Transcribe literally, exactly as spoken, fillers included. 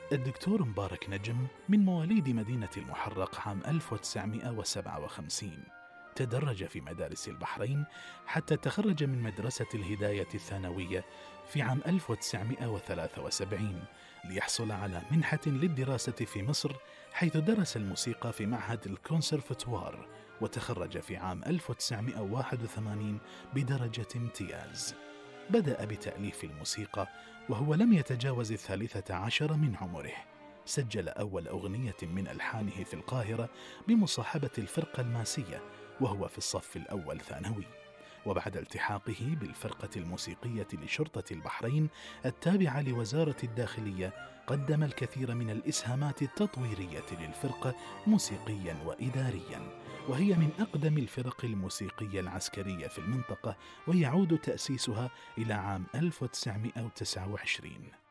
الدكتور مبارك نجم من مواليد مدينة المحرق عام ألف وتسعمائة وسبعة وخمسين. تدرج في مدارس البحرين حتى تخرج من مدرسة الهداية الثانوية في عام ألف وتسعمائة وثلاثة وسبعين ليحصل على منحة للدراسة في مصر، حيث درس الموسيقى في معهد الكونسرفتوار، وتخرج في عام ألف وتسعمائة وواحد وثمانين بدرجة امتياز. بدأ بتأليف الموسيقى وهو لم يتجاوز الثالثة عشر من عمره. سجل أول أغنية من ألحانه في القاهرة بمصاحبة الفرقة الماسية وهو في الصف الأول ثانوي. وبعد التحاقه بالفرقة الموسيقية لشرطة البحرين التابعة لوزارة الداخلية، قدم الكثير من الإسهامات التطويرية للفرقة موسيقيا وإداريا، وهي من أقدم الفرق الموسيقية العسكرية في المنطقة، ويعود تأسيسها إلى عام ألف وتسعمائة وتسعة وعشرين.